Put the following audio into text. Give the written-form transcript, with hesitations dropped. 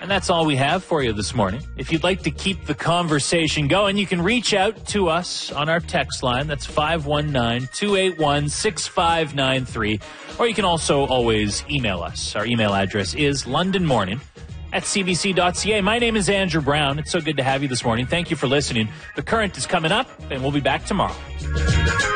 And that's all we have for you this morning. If you'd like to keep the conversation going, you can reach out to us on our text line. That's 519-281-6593. Or you can also always email us. Our email address is londonmorning@cbc.ca. My name is Andrew Brown. It's so good to have you this morning. Thank you for listening. The Current is coming up, and we'll be back tomorrow.